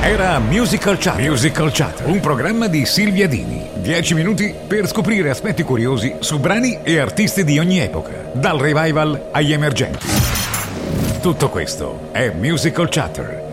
Era Musical Chatter. Musical Chatter, un programma di Silvia Dini. 10 minuti per scoprire aspetti curiosi su brani e artisti di ogni epoca, dal revival agli emergenti. Tutto questo è Musical Chatter.